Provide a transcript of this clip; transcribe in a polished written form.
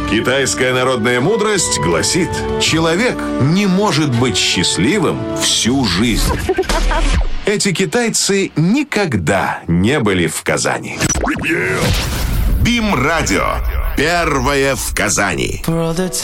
Китайская народная мудрость гласит: человек не может быть счастливым всю жизнь. Эти китайцы никогда не были в Казани. БИМ-радио. Первое в Казани.